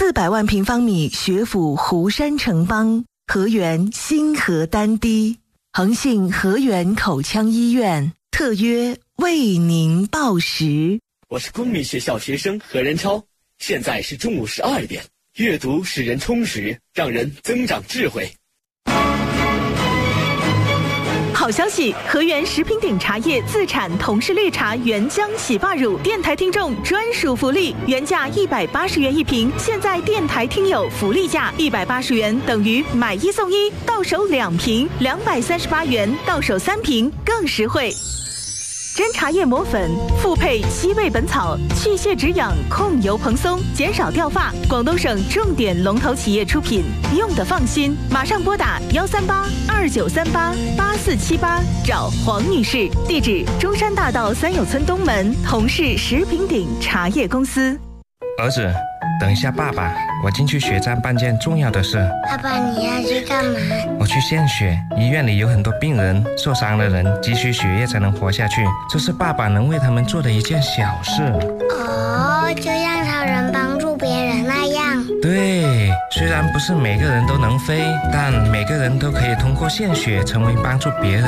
400万平方米学府湖山城邦，河源新河丹堤，恒信河源口腔医院特约为您报时。 我是公民学校学生何仁超，现在是中午12点。阅读使人充实，让人增长智慧。 好消息！河源食品鼎茶叶自产同是绿茶原浆洗发乳，电台听众专属福利，原价180元一瓶，现在电台听友福利价180元等于买1送1，到手2瓶238元，到手3瓶更实惠。真茶叶磨粉，复配7味本草，去屑止痒，控油蓬松，减少掉发。广东省重点龙头企业出品，用得放心。马上拨打13829388478找黄女士，地址中山大道三友村东门同是食品鼎茶叶公司。 儿子，等一下爸爸，我进去血站办件重要的事。 爸爸，你要去干嘛？ 我去献血，医院里有很多病人，受伤的人急需血液才能活下去，这是爸爸能为他们做的一件小事。 哦，就像超人帮助别人那样。 对，虽然不是每个人都能飞，但每个人都可以通过献血成为帮助别人